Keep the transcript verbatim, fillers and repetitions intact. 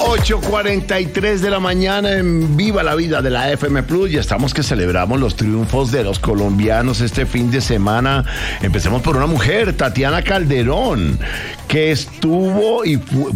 ocho cuarenta y tres de la mañana en Viva la Vida de la F M Plus. Ya estamos que celebramos los triunfos de los colombianos este fin de semana. Empecemos por una mujer, Tatiana Calderón, que estuvo y fu-